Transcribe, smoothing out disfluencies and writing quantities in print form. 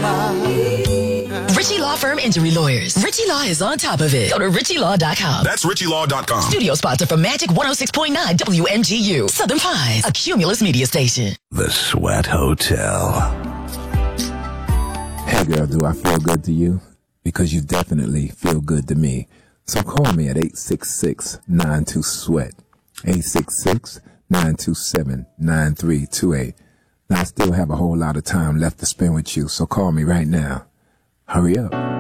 Ritchie Law Firm Injury Lawyers. Ritchie Law is on top of it. Go to RitchieLaw.com. That's RitchieLaw.com. Studio sponsor for Magic 106.9 WMGU. Southern Pines, a Cumulus media station. The Sweat Hotel. Hey girl, do I feel good to you? Because you definitely feel good to me. So call me at 866-92-SWEAT. 866-927-9328. Now I still have a whole lot of time left to spend with you, so call me right now. Hurry up.